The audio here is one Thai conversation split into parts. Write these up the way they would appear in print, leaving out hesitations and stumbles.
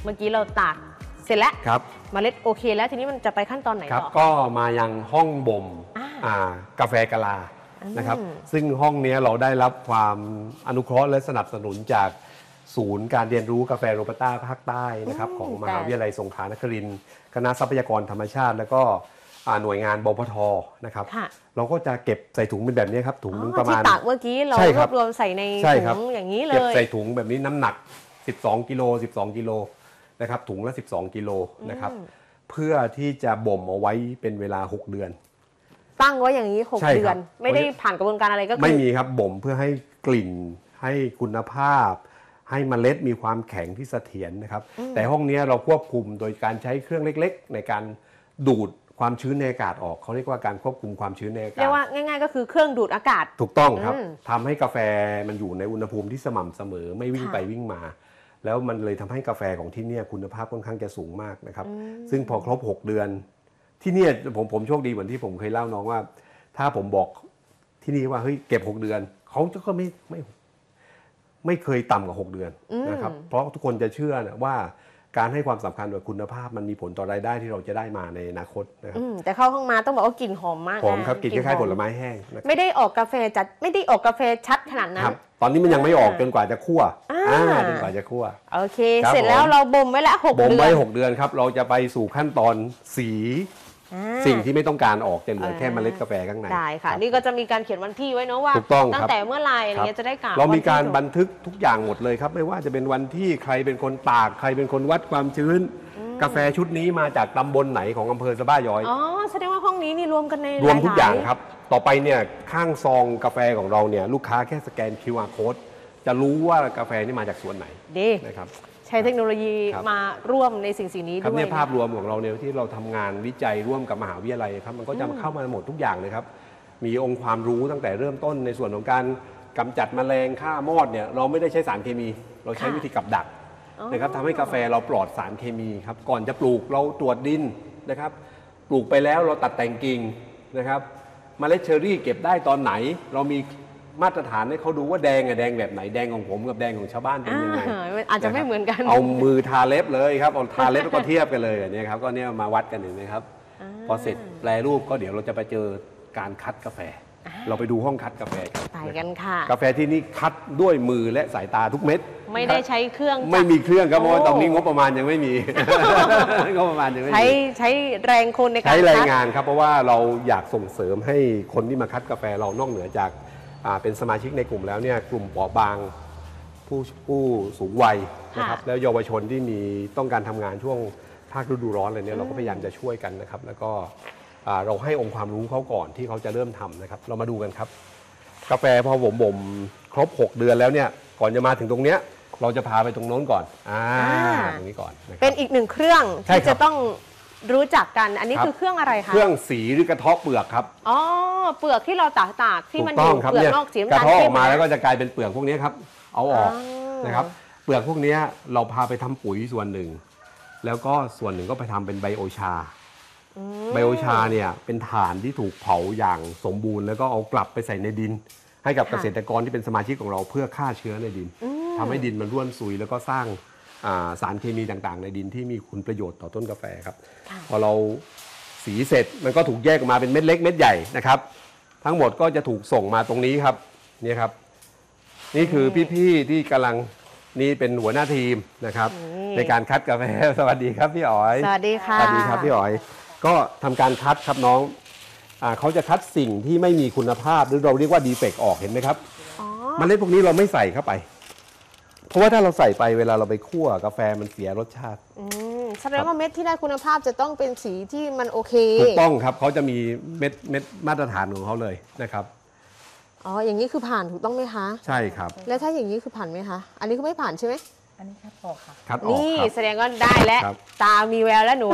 เมื่อกี้เราตากเสร็จแล้วครับเมล็ดโอเคแล้วทีนี้มันจะไปขั้นตอนไหนต่อก็มายังห้องบ่มกาแฟกะลานะครับซึ่งห้องนี้เราได้รับความอนุเคราะห์และสนับสนุนจากศูนย์การเรียนรู้กาแฟโรบัสต้าภาคใต้นะครับของมหาวิทยาลัยสงขลานครินทร์คณะทรัพยากรธรรมชาติแล้วก็หน่วยงานบพทนะครับเราก็จะเก็บใส่ถุงเป็นแบบนี้ครับถุงนึงประมาณที่ตากเมื่อกี้เรารวบรวมใส่ในถุงอย่างนี้เลยเก็บใส่ถุงแบบนี้น้ำหนัก12กิโลนะครับถุงละ12กิโลนะครับเพื่อที่จะบ่มเอาไว้เป็นเวลา6เดือนตั้งไว้อย่างนี้6เดือนไม่ได้ผ่านกระบวนการอะไรก็คือไม่มีครับบ่มเพื่อให้กลิ่นให้คุณภาพให้เมล็ดมีความแข็งที่เสถียรนะครับแต่ห้องนี้เราควบคุมโดยการใช้เครื่องเล็กๆในการดูดความชื้นในอากาศออกเขาเรียกว่าการควบคุมความชื้นในอากาศเรียกว่าง่ายๆก็คือเครื่องดูดอากาศถูกต้องครับทำให้กาแฟมันอยู่ในอุณหภูมิที่สม่ำเสมอไม่วิ่งไปวิ่งมาแล้วมันเลยทำให้กาแฟของที่นี่คุณภาพค่อนข้างจะสูงมากนะครับซึ่งพอครบ6เดือนที่นี่ผมโชคดีเหมือนที่ผมเคยเล่าน้องว่าถ้าผมบอกที่นี่ว่าเฮ้ยเก็บ6เดือนเขาก็ไม่เคยต่ำกว่า6เดือนนะครับเพราะทุกคนจะเชื่อนะว่าการให้ความสำคัญกับคุณภาพมันมีผลต่อรายได้ที่เราจะได้มาในอนาคตนะครับแต่เข้าห้องมาต้องบอกว่ากลิ่นหอมมากหอมครับกลิ่นคล้ายๆผลไม้แห้งไม่ได้ออกกาแฟจัดไม่ได้ออกกาแฟชัดขนาดนั้นตอนนี้มันยังไม่ออกจนกว่าจะคั่วจนกว่าจะคั่วโอเคเสร็จแล้วเราบ่มไว้แล้ว6เดือนบ่มไว้6เดือนครับเราจะไปสู่ขั้นตอนสีสิ่งที่ไม่ต้องการออกจะเหลือแค่เมล็ดกาแฟข้างในได้ค่ะนี่ก็จะมีการเขียนวันที่ไว้เนาะว่าตั้งแต่เมื่อไรอะไรเงี้ยจะได้กล่าวเรามีการบันทึกทุกอย่างหมดเลยครับไม่ว่าจะเป็นวันที่ใครเป็นคนตากใครเป็นคนวัดความชื้นกาแฟชุดนี้มาจากตำบลไหนของอำเภอสะบ้าย้อยแสดงว่าห้องนี้นี่รวมกันในรวมทุกอย่างครับต่อไปเนี่ยข้างซองกาแฟของเราเนี่ยลูกค้าแค่สแกน QR code จะรู้ว่ากาแฟนี่มาจากสวนไหนดีนะครับใช้เทคโนโลยีมาร่วมในสิ่งนี้ด้วยเนี่ยภาพรวมของเราเนี่ยที่เราทำงานวิจัยร่วมกับมหาวิทยาลัยครับมันก็จะเข้ามาหมดทุกอย่างเลยครับมีองค์ความรู้ตั้งแต่เริ่มต้นในส่วนของการกำจัดแมลงฆ่ามอดเนี่ยเราไม่ได้ใช้สารเคมีเราใช้วิธีกับดักนะครับทำให้กาแฟเราปลอดสารเคมีครับก่อนจะปลูกเราตรวจดินนะครับปลูกไปแล้วเราตัดแต่งกิ่งนะครับเมล็ดเชอร์รี่เก็บได้ตอนไหนเรามีมาตรฐานให้เขาดูว่าแดงแบบไหนแดงของผมกับแดงของชาวบ้านเป็นยังไงอาจจะไม่เหมือนกันเอามือทาเล็บเลยครับเอาทาเล็บแล้วก็เทียบกันเลยเนี่ยครับก็เนี่ยมาวัดกันอย่างนี้ครับพอเสร็จแปรรูปก็เดี๋ยวเราจะไปเจอการคัดกาแฟเราไปดูห้องคัดกาแฟไปกันค่ะกาแฟที่นี่คัดด้วยมือและสายตาทุกเม็ดไม่ได้ใช้เครื่องไม่มีเครื่องครับเพราะตรงนี้งบประมาณยังไม่มีงบประมาณยังไม่มีใช้แรงคนในการใช้แรงงานครับเพราะว่าเราอยากส่งเสริมให้คนที่มาคัดกาแฟเรานอกเหนือจากเป็นสมาชิกในกลุ่มแล้วเนี่ยกลุ่มเปราะบางผู้สูงวัยนะครับแล้วเยาวชนที่มีต้องการทำงานช่วงภาคฤดูร้อนอะไรเนี่ยเราก็พยายามจะช่วยกันนะครับแล้วก็เราให้องค์ความรู้เขาก่อนที่เขาจะเริ่มทำนะครับเรามาดูกันครับกาแฟพอบ่มครบ6เดือนแล้วเนี่ยก่อนจะมาถึงตรงเนี้ยเราจะพาไปตรงโน้นก่อนตรงนี้ก่อนเป็นอีกหนึ่งเครื่องที่จะต้องรู้จักกันอันนี้คือเครื่องอะไรคะเครื่องสีหรือกระเทาะเปลือกครับเปลือกที่เราตากที่มันอยู่เปลือกนอกสีน้ำตาลกระเทาะออกมาแล้วก็จะกลายเป็นเปลือกพวกนี้ครับเอาออกนะครับเปลือกพวกนี้เราพาไปทำปุ๋ยส่วนหนึ่งแล้วก็ส่วนหนึ่งก็ไปทำเป็นไบโอชาไบโอชาเนี่ยเป็นถ่านที่ถูกเผาอย่างสมบูรณ์แล้วก็เอากลับไปใส่ในดินให้กับเกษตรกรที่เป็นสมาชิกของเราเพื่อฆ่าเชื้อในดินทำให้ดินมันร่วนซุยแล้วก็สร้างสารเคมีต่างๆในดินที่มีคุณประโยชน์ต่อต้นกาแฟครับพอเราสีเสร็จมันก็ถูกแยกออกมาเป็นเม็ดเล็กเม็ดใหญ่นะครับทั้งหมดก็จะถูกส่งมาตรงนี้ครับนี่ครับนี่คือพี่ๆที่กำลังนี่เป็นหัวหน้าทีมนะครับในการคัดกาแฟสวัสดีครับพี่อ๋อยสวัสดีค่ะสวัสดีครับพี่อ๋อยก็ทำการคัดครับน้องเขาจะคัดสิ่งที่ไม่มีคุณภาพหรือเราเรียกว่าดีเฟกต์ออกเห็นไหมครับเมล็ดพวกนี้เราไม่ใส่เข้าไปเพราะว่าถ้าเราใส่ไปเวลาเราไปคั่วกาแฟมันเสียรสชาติแสดงว่าเม็ดที่ได้คุณภาพจะต้องเป็นสีที่มันโอเคถูกต้องครับเขาจะมีเม็ดมาตรฐานของเขาเลยนะครับอย่างนี้คือผ่านถูกต้องไหมคะใช่ครับแล้วถ้าอย่างนี้คือผ่านไหมคะอันนี้คือไม่ผ่านใช่ไหมอันนี้คัดออกค่ะคัดออกนี่แสดงว่าได้แล้วตามีแววแล้วหนู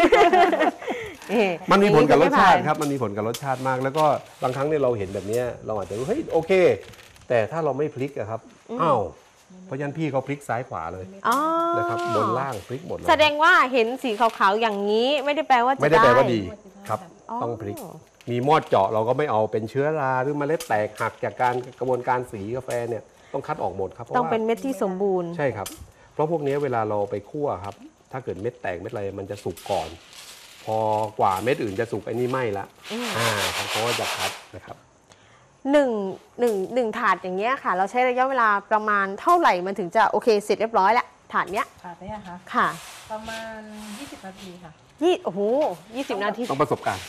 มันมีผลกับรสชาติครับมันมีผลกับรสชาติมากแล้วก็บางครั้งเนี่ยเราเห็นแบบนี้เราอาจจะรู้เฮ้ยโอเคแต่ถ้าเราไม่พลิกครับเพราะฉะนั้นพี่เขาพลิกซ้ายขวาเลยนะครับบนล่างพลิกหมดเลยแสดงว่าเห็นสีขาวๆอย่างนี้ไม่ได้แปลว่าไม่ได้แปลว่าดีครับต้องพลิกมีมอดเจาะเราก็ไม่เอาเป็นเชื้อราหรือเมล็ดแตกหักจากการกระบวนการสีกาแฟเนี่ยต้องคัดออกหมดครับต้องเป็นเม็ดที่สมบูรณ์ใช่ครับเพราะพวกนี้เวลาเราไปคั่วครับถ้าเกิดเม็ดแตกเม็ดอะไรมันจะสุกก่อน พอกว่าเม็ดอื่นจะสุกไอ้นี่ไหม้ละเขาก็จะคัดนะครับหนึ่งถาดอย่างเงี้ยค่ะเราใช้ระยะเวลาประมาณเท่าไหร่มันถึงจะโอเคเสร็จเรียบร้อยแล้วถาดเนี้ยถาดนี้คะค่ะประมาณ20 นาทีค่ะโอ้โห20 นาทีต้องประสบการณ์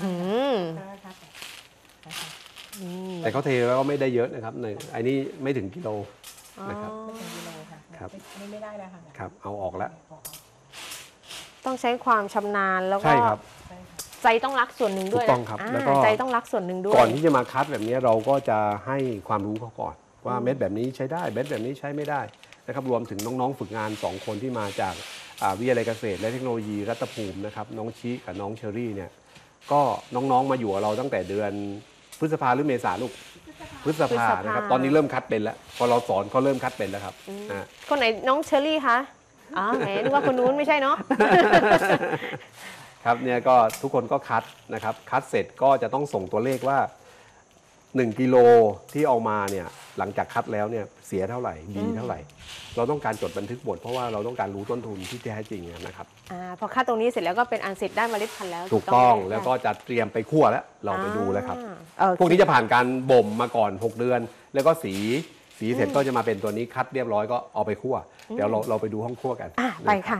แต่เขาเทแล้วก็ไม่ได้เยอะนะครับในอันนี้ไม่ถึงกิโลนะครับไม่ถึงกิโลค่ะครับอันนี้ไม่ได้แล้วค่ะครับเอาออกแล้วต้องใช้ความชำนาญแล้วก็ใช่ครับใจต้องรักส่วนหนึ่งด้วยถูกต้องครับแล้วก็ใจต้องรักส่วนหนึ่งด้วยก่อนที่จะมาคัดแบบนี้เราก็จะให้ความรู้เขาก่อนว่าเม็ดแบบนี้ใช้ได้เม็ดแบบนี้ใช้ไม่ได้นะครับรวมถึงน้องๆฝึกงาน2คนที่มาจากวิทยาลัยเกษตรและเทคโนโลยีรัตภูมินะครับน้องชิกับน้องเชอรี่เนี่ยก็น้องๆมาอยู่กับเราตั้งแต่เดือนพฤษภาหรือเมษาลูกพฤษภานะครับตอนนี้เริ่มคัดเป็นแล้วพอเราสอนเขาเริ่มคัดเป็นแล้วครับคนไหนน้องเชอรี่คะอ๋อแหมนึกว่าคนนู้นไม่ใช่เนาะครับเนี่ยก็ทุกคนก็คัดนะครับคัดเสร็จก็จะต้องส่งตัวเลขว่า1 กิโลที่เอามาเนี่ยหลังจากคัดแล้วเนี่ยเสียเท่าไหร่ดีเท่าไหร่เราต้องการจดบันทึกหมดเพราะว่าเราต้องการรู้ต้นทุนที่แท้จริงนะครับพอคัดตรงนี้เสร็จแล้วก็เป็นอันเสร็จได้เมล็ดพันธุ์แล้วถูกต้องแล้วก็จะเตรียมไปคั่วแล้วเราไปดูแล้วครับพวกนี้จะผ่านการบ่มมาก่อน6 เดือนแล้วก็สีเสร็จก็จะมาเป็นตัวนี้คัดเรียบร้อยก็เอาไปคั่วเดี๋ยวเราไปดูห้องคั่วกันไปค่ะ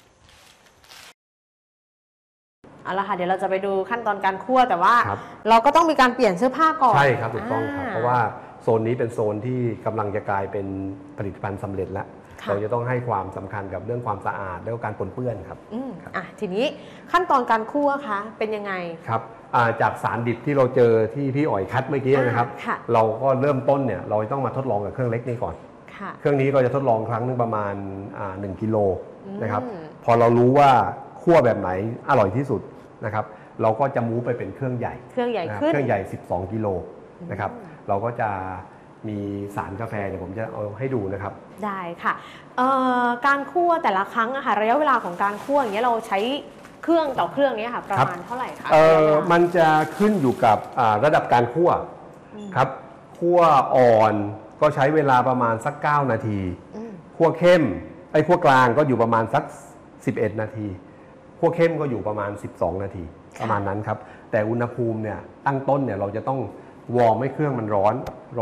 เอาละค่ะเดี๋ยวเราจะไปดูขั้นตอนการคั่วแต่ว่าเราก็ต้องมีการเปลี่ยนเสื้อผ้าก่อนใช่ครับถูกต้องครับเพราะว่าโซนนี้เป็นโซนที่กำลังจะกลายเป็นผลิตภัณฑ์สำเร็จแล้วเราจะต้องให้ความสำคัญกับเรื่องความสะอาดและการปนเปื้อนครับทีนี้ขั้นตอนการคั่วคะเป็นยังไงครับจากสารดิบที่เราเจอที่พี่อ๋อยคัดเมื่อกี้นะครับเราก็เริ่มต้นเนี่ยเราต้องมาทดลองกับเครื่องเล็กนี้ก่อนเครื่องนี้ก็จะทดลองครั้งนึงประมาณ1 กิโลนะครับพอเรารู้ว่าคั่วแบบไหนอร่อยที่สุดนะครับเราก็จะมูฟไปเป็นเครื่องใหญ่ขึ้นเครื่องใหญ่12 กิโลนะครับเราก็จะมีสารกาแฟเดี๋ยวผมจะเอาให้ดูนะครับได้ค่ะการคั่วแต่ละครั้งอะค่ะระยะเวลาของการคั่วอย่างเงี้ยเราใช้เครื่องต่อเครื่องนี้ค่ะประมาณเท่าไหร่คะมันจะขึ้นอยู่กับระดับการคั่วครับคั่วอ่อนก็ใช้เวลาประมาณสัก9 นาทีคั่วเข้มคั่วกลางก็อยู่ประมาณสัก11 นาทีคั่วเข้มก็อยู่ประมาณ12 นาทีประมาณนั้นครับแต่อุณหภูมิเนี่ยตั้งต้นเนี่ยเราจะต้องวอร์มให้เครื่องมันร้อน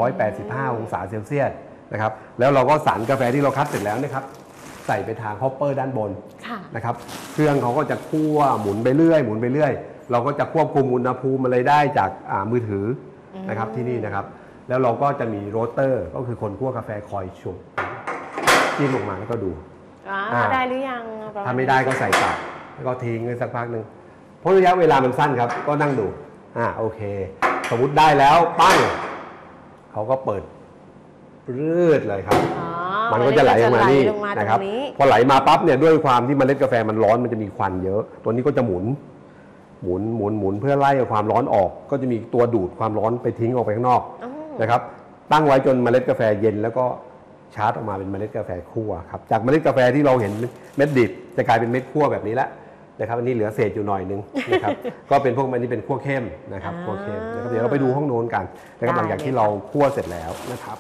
185 องศาเซลเซียสนะครับแล้วเราก็สารกาแฟที่เราคัดเสร็จแล้วนะครับใส่ไปทางฮอปเปอร์ด้านบนนะครับเครื่องเขาก็จะคั่วหมุนไปเรื่อยเราก็จะควบคุมอุณหภูมิอะไรได้จากมือถือนะครับที่นี่นะครับแล้วเราก็จะมีโรสเตอร์ก็คือคนคั่วกาแฟคอยชุบจิ้มลงมาแล้วก็ดูได้หรือยังถ้าไม่ได้ก็ใส่กลับแล้วก็ทิ้งไว้สักพักหนึ่งเพราะระยะเวลามันสั้นครับก็นั่งดูโอเคสมมติได้แล้วปั้งเขาก็เปิดรืดเลยครับมันก็จะไหลออกมานี่นะครับพอไหลมาปั๊บเนี่ยด้วยความที่เมล็ดกาแฟมันร้อนมันจะมีควันเยอะตัวนี้ก็จะหมุนเพื่อไล่ความร้อนออกก็จะมีตัวดูดความร้อนไปทิ้งออกไปข้างนอกนะครับตั้งไว้จนเมล็ดกาแฟเย็นแล้วก็ชาร์จออกมาเป็นเมล็ดกาแฟคั่วครับจากเมล็ดกาแฟที่เราเห็นเม็ดดิบจะกลายเป็นเม็ดคั่วแบบนี้แล้วนะครับอันนี้เหลือเศษอยู่หน่อยนึงนะครับก็เป็นพวกมันนี้เป็นคั่วเข้มนะครับคั่วเข้มนะครับเดี๋ยวเราไปดูห้องโน้นกันนะครับหลังจากที่เราคั่วเสร็จแล้วนะครับ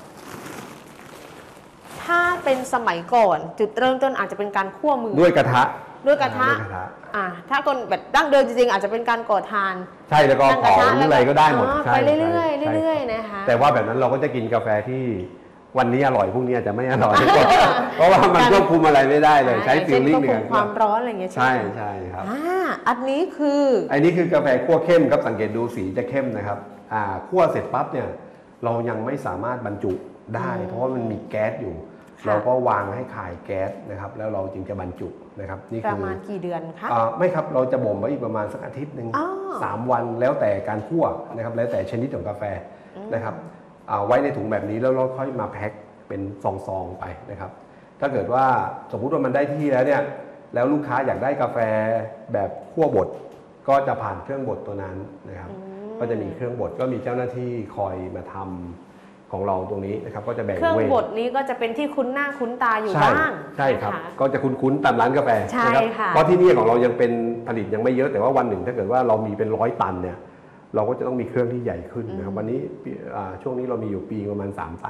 ถ้าเป็นสมัยก่อนจุดเริ่มต้นอาจจะเป็นการคั่วมือด้วยกระทะถ้าคนแบบดั้งเดิมจริงๆอาจจะเป็นการก่อทานใช่แล้วก็เผาหรืออะไรก็ได้หมดไปเรื่อยๆนะคะแต่ว่าแบบนั้นเราก็จะกินกาแฟที่วันนี้อร่อยพรุ่งนี้อาจจะไม่อร่อยเพราะว่ามันควบคุมอะไรไม่ได้เลยใช้ฟิลลิ่งหนึ่งความร้อนอะไรอย่างเงี้ยใช่ครับอันนี้คือกาแฟคั่วเข้มครับสังเกตดูสีจะเข้มนะครับคั่วเสร็จปั๊บเนี่ยเรายังไม่สามารถบรรจุได้เพราะว่ามันมีแก๊สอยู่เราก็วางให้คายแก๊สนะครับแล้วเราจึงจะบรรจุนะครับนี่คือประมาณกี่เดือนคะไม่ครับเราจะบ่มไว้อีกประมาณสักอาทิตย์หนึ่ง3 วันแล้วแต่การคั่วนะครับแล้วแต่ชนิดของกาแฟนะครับไว้ในถุงแบบนี้แล้วเราค่อยมาแพ็คเป็นซองๆไปนะครับถ้าเกิดว่าสมมุติว่ามันได้ที่แล้วเนี่ยแล้วลูกค้าอยากได้กาแฟแบบคั่วบดก็จะผ่านเครื่องบดตัวนั้นนะครับก็จะมีเครื่องบดก็มีเจ้าหน้าที่คอยมาทำของเราตรงนี้นะครับก็จะแบ่งเครื่องบดนี้ก็จะเป็นที่คุ้นหน้าคุ้นตาอยู่บ้างใช่ครับก็จะคุ้นๆตามร้านกาแฟนะครับเพราะที่นี่ของเรายังเป็นผลิตยังไม่เยอะแต่ว่าวันหนึ่งถ้าเกิดว่าเรามีเป็น100 ตันเนี่ยเราก็จะต้องมีเครื่องที่ใหญ่ขึ้นนะครับวันนี้ช่วงนี้เรามีอยู่ปีประมาณ3 ตัน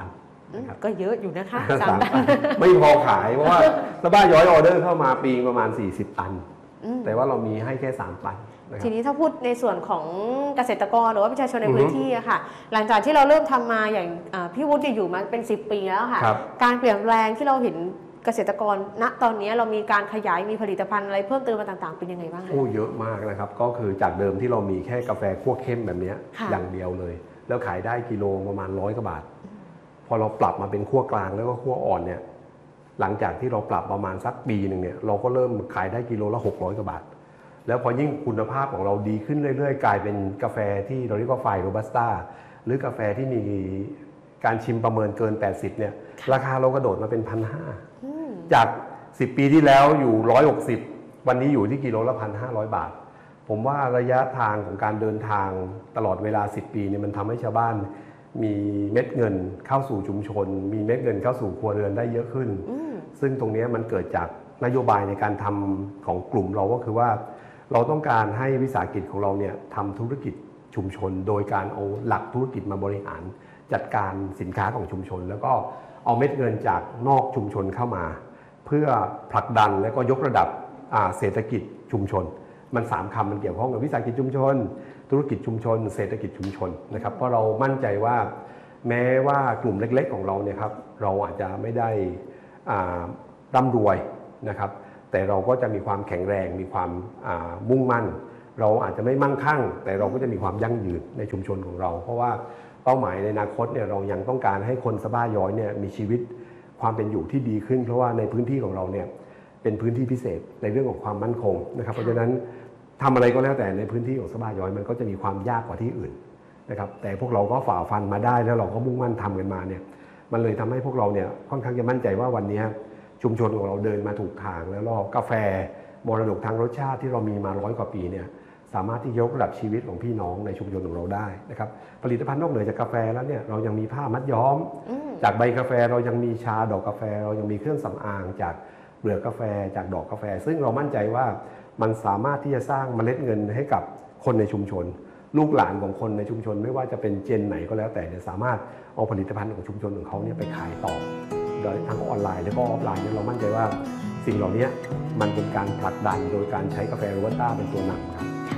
นะครับก็เยอะอยู่นะคะ 3 ตันไม่พอขายเพราะว่าสบ้าย้อยออเดอร์เข้ามาปีประมาณ40 ตัน แต่ว่าเรามีให้แค่3 ตันนะครับทีนี้ถ้าพูดในส่วนของเกษตรกรหรือว่าประชาชนในพื้นที่อะค่ะหลังจากที่เราเริ่มทำมาอย่างพี่วุฒิอยู่มาเป็น10 ปีแล้วค่ะครับการเปลี่ยนแปลงที่เราเห็นเกษตรกรณตอนนี้เรามีการขยายมีผลิตภัณฑ์อะไรเพิ่มเติมมาต่างๆเป็นยังไงบ้างคะโอ้เยอะมากนะครับก็คือจากเดิมที่เรามีแค่กาแฟคั่วเข้มแบบเนี้ยค่ะอย่างเดียวเลย แล้วขายได้กิโลประมาณ100 กว่าบาท พอเราปรับมาเป็นคั่วกลางแล้วก็คั่วอ่อนเนี่ยหลังจากที่เราปรับประมาณสักปีหนึ่งเนี่ยเราก็เริ่มขายได้กิโลละ600 กว่าบาท แล้วพอยิ่งคุณภาพของเราดีขึ้นเรื่อยๆ กลายเป็นกาแฟที่เราเรียกว่าไฟโรบัสต้าหรือกาแฟที่มีการชิมประเมินเกิน 80เนี่ยราคาเรากระโดดมาเป็น 1,500 จาก 10 ปีที่แล้วอยู่ 160 วันนี้อยู่ที่กิโลละ 1,500 บาท ผมว่าระยะทางของการเดินทางตลอดเวลา 10 ปีเนี่ยมันทำให้ชาวบ้านมีเม็ดเงินเข้าสู่ชุมชน มีเม็ดเงินเข้าสู่ครัวเรือนได้เยอะขึ้น ซึ่งตรงนี้มันเกิดจากนโยบายในการทำของกลุ่มเราก็คือว่าเราต้องการให้วิสาหกิจของเราเนี่ยทำธุรกิจชุมชน โดยการเอาหลักธุรกิจมาบริหารจัดการสินค้าของชุมชน แล้วก็เอาเม็ดเงินจากนอกชุมชนเข้ามา เพื่อผลักดันและก็ยกระดับเศรษฐกิจชุมชน มัน3 คำมันเกี่ยวข้องกับวิสาหกิจชุมชน ธุรกิจชุมชน เศรษฐกิจชุมชนนะครับเพราะเรามั่นใจว่าแม้ว่ากลุ่มเล็กๆของเราเนี่ยครับเราอาจจะไม่ได้ร่ำรวยนะครับแต่เราก็จะมีความแข็งแรงมีความมุ่งมั่น เราอาจจะไม่มั่งคั่ง แต่เราก็จะมีความยั่งยืนในชุมชนของเรา เพราะว่าเป้าหมายในอนาคตเนี่ยเรายังต้องการให้คนสะบ้าย้อยเนี่ยมีชีวิตความเป็นอยู่ที่ดีขึ้น เพราะว่าในพื้นที่ของเราเนี่ยเป็นพื้นที่พิเศษในเรื่องของความมั่นคงนะครับเพราะฉะนั้นทำอะไรก็แล้วแต่ในพื้นที่ของสะบ้าย้อยมันก็จะมีความยากกว่าที่อื่นนะครับแต่พวกเราก็ฝ่าฟันมาได้แล้วเราก็มุ่งมั่นทำกันมาเนี่ยมันเลยทำให้พวกเราเนี่ยค่อนข้างจะมั่นใจว่าวันนี้ชุมชนของเราเดินมาถูกทางแล้วก็กาแฟมรดกทางรสชาติที่เรามีมา100 กว่าปีเนี่ยสามารถที่ยกระดับชีวิตของพี่น้องในชุมชนของเราได้นะครับผลิตภัณฑ์นอกเหนือจากกาแฟแล้วเนี่ยเรายังมีผ้ามัดย้อมจากใบกาแฟเรายังมีชาดอกกาแฟเรายังมีเครื่องสำอางจากเปลือกกาแฟจากดอกกาแฟซึ่งเรามั่นใจว่ามันสามารถที่จะสร้างเมล็ดเงินให้กับคนในชุมชนลูกหลานของคนในชุมชนไม่ว่าจะเป็นเจนไหนก็แล้วแต่เนี่ยสามารถเอาผลิตภัณฑ์ของชุมชนของเขาเนี่ยไปขายต่อโดยทั้งออนไลน์แล้วก็ออฟไลน์เนี่ยเรามั่นใจว่าสิ่งเหล่านี้มันเป็นการผลักดันโดยการใช้กาแฟโรบัสต้าเป็นตัวนำครับ